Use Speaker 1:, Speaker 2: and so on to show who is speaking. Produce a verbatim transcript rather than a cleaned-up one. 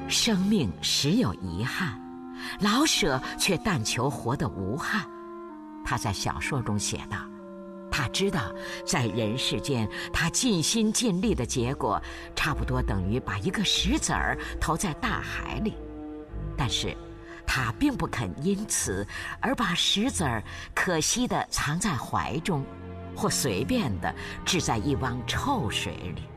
Speaker 1: 生命时有遗憾，老舍却但求活得无憾。他在小说中写道，他知道在人世间他尽心尽力的结果差不多等于把一个石子儿投在大海里，但是他并不肯因此而把石子儿可惜地藏在怀中，或随便地置在一汪臭水里。